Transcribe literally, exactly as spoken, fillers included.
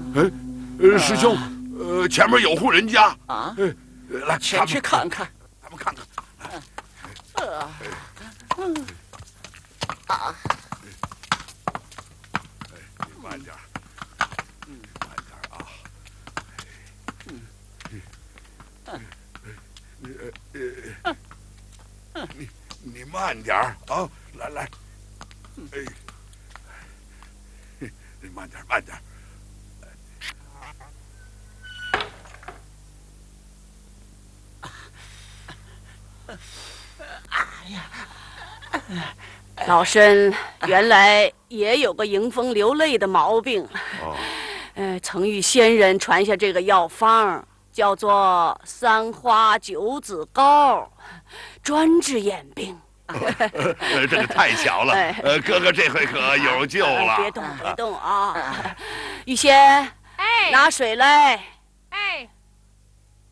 哎，呃，师兄，呃，前面有户人家啊， 呃，来， 先去看看。 咱们看看。 呃，嗯，啊， 哎，你慢点，嗯，慢点啊。嗯，嗯，呃呃，你你慢点啊，来来，哎，你慢点慢点。 哎呀， 老身原来也有个迎风流泪的毛病， 哦， 呃，曾与先人传下这个药方，叫做三花九子膏，专治眼病。 呃，这个太巧了，呃，哥哥这回可有救了。 别动，别动啊！玉仙，哎，拿水来。